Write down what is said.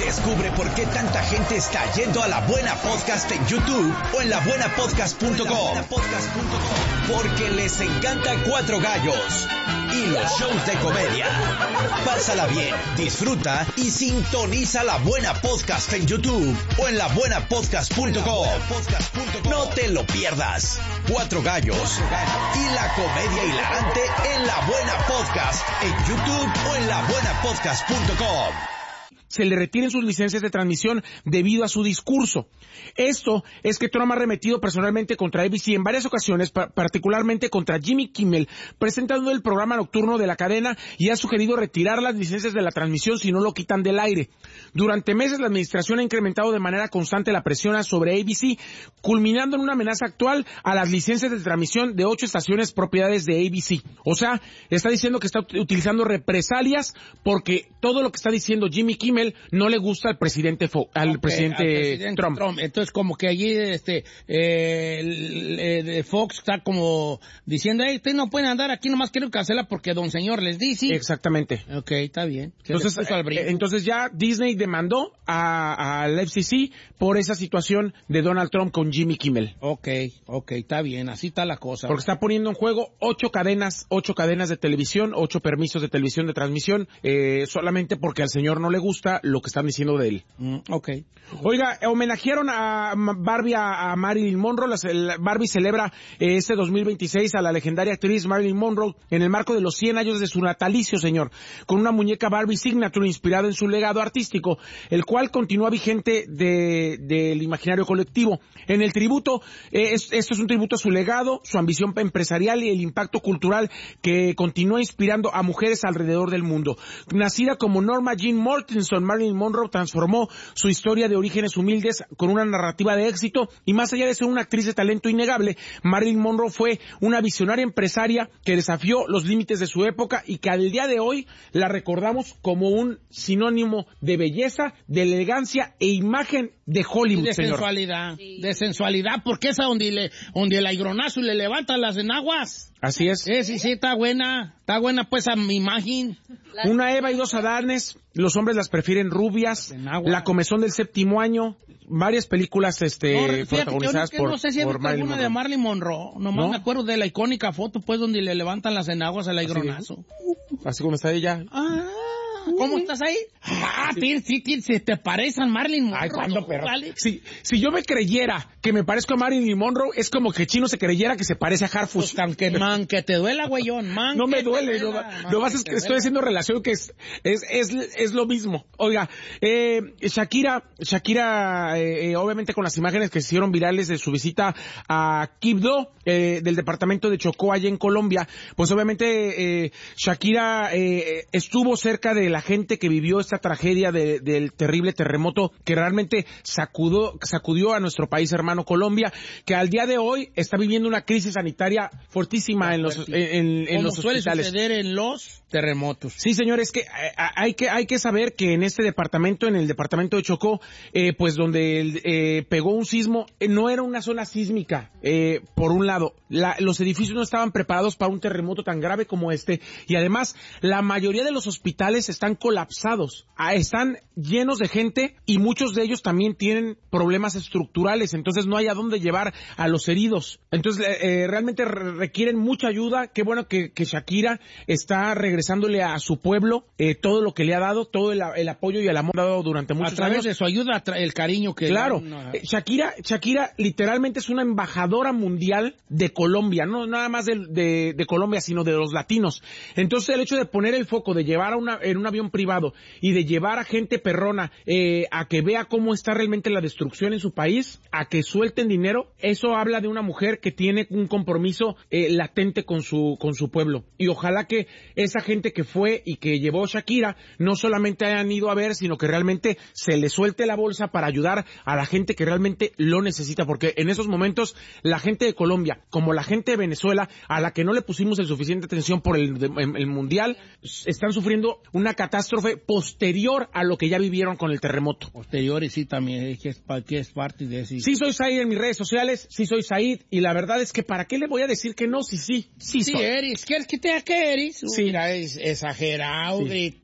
Descubre por qué tanta gente está yendo a La Buena Podcast en YouTube o en labuenapodcast.com. Porque les encanta Cuatro Gallos y los shows de comedia. Pásala bien, disfruta y sintoniza La Buena Podcast en YouTube o en labuenapodcast.com. No te lo pierdas. Cuatro Gallos y la comedia hilarante en La Buena Podcast en YouTube o en labuenapodcast.com. Se le retiren sus licencias de transmisión debido a su discurso. Esto es que Trump ha arremetido personalmente contra ABC en varias ocasiones, particularmente contra Jimmy Kimmel, presentando el programa nocturno de la cadena, y ha sugerido retirar las licencias de la transmisión si no lo quitan del aire. Durante meses la administración ha incrementado de manera constante la presión sobre ABC, culminando en una amenaza actual a las licencias de transmisión de 8 estaciones propiedades de ABC. O sea, está diciendo que está utilizando represalias porque todo lo que está diciendo Jimmy Kimmel no le gusta al presidente presidente Trump. Entonces, como que allí Fox está como diciendo, ustedes no pueden andar aquí, nomás quiero cancelar porque don señor les dice. Exactamente. Ok, está bien. Entonces ya Disney demandó al FCC por esa situación de Donald Trump con Jimmy Kimmel. Ok, está bien, así está la cosa. Porque está poniendo en juego 8 cadenas de televisión, 8 permisos de televisión de transmisión, solamente porque al señor no le gusta lo que están diciendo de él. Ok. Oiga, homenajearon a Barbie, a Marilyn Monroe. Barbie celebra este 2026 a la legendaria actriz Marilyn Monroe en el marco de los 100 años de su natalicio, señor, con una muñeca Barbie Signature inspirada en su legado artístico, el cual continúa vigente del imaginario colectivo. En el tributo, esto es un tributo a su legado, su ambición empresarial y el impacto cultural que continúa inspirando a mujeres alrededor del mundo. Nacida como Norma Jean Mortenson, Marilyn Monroe transformó su historia de orígenes humildes con una narrativa de éxito, y más allá de ser una actriz de talento innegable, Marilyn Monroe fue una visionaria empresaria que desafió los límites de su época y que al día de hoy la recordamos como un sinónimo de belleza, de elegancia e imagen de Hollywood, de señor. Sensualidad, de sensualidad, porque esa donde el aigronazo le levanta las enaguas. Así es. Sí, está buena pues a mi imagen. Una Eva y 2 Adanes, los hombres las prefieren rubias, La comezón del séptimo año, varias películas protagonizadas por no sé si he visto alguna de Marilyn Monroe, nomás me acuerdo de la icónica foto pues donde le levantan las enaguas al aigronazo. Así como está ella. ¿Cómo estás ahí? Sí, se te parece a Marilyn Monroe. Ay, ¿cuándo, perro? ¿Vale? Si yo me creyera que me parezco a Marilyn Monroe, es como que Chino se creyera que se parece a Harfush. Man, que te duela, güeyón, no me duele, no vas, es que estoy haciendo relación que es lo mismo. Oiga, Shakira, obviamente con las imágenes que se hicieron virales de su visita a Quibdó, del departamento de Chocó, allá en Colombia, pues obviamente Shakira estuvo cerca de la gente que vivió esta tragedia del terrible terremoto que realmente sacudió a nuestro país hermano Colombia, que al día de hoy está viviendo una crisis sanitaria fortísima en los hospitales. Suele suceder en los terremotos. Sí, señor, es que hay que saber que en este departamento, en el departamento de Chocó, pues donde pegó un sismo, no era una zona sísmica, por un lado. Los edificios no estaban preparados para un terremoto tan grave como este, y además la mayoría de los hospitales están colapsados, están llenos de gente y muchos de ellos también tienen problemas estructurales, entonces no hay a dónde llevar a los heridos. Entonces realmente requieren mucha ayuda. Qué bueno que Shakira está regresándole a su pueblo todo lo que le ha dado, todo el apoyo y el amor dado durante muchos años. A través de su ayuda, el cariño que... Claro, Shakira literalmente es una embajadora mundial de Colombia, no nada más de Colombia, sino de los latinos. Entonces el hecho de poner el foco, de llevar en un avión privado y de llevar a gente perrona a que vea cómo está realmente la destrucción en su país, a que suelten dinero, eso habla de una mujer que tiene un compromiso latente con su pueblo. Y ojalá que esa gente que fue y que llevó Shakira no solamente hayan ido a ver, sino que realmente se le suelte la bolsa para ayudar a la gente que realmente lo necesita, porque en esos momentos la gente de Colombia, como la gente de Venezuela, a la que no le pusimos el suficiente atención por el mundial, están sufriendo una catástrofe posterior a lo que ya vivieron con el terremoto. Posterior, y sí, también, que es parte de eso. Sí soy Said en mis redes sociales, sí soy Said, y la verdad es que ¿para qué le voy a decir que no? Sí soy. Eres, ¿quieres que te eres? Sí. Mira, es exagerado, sí.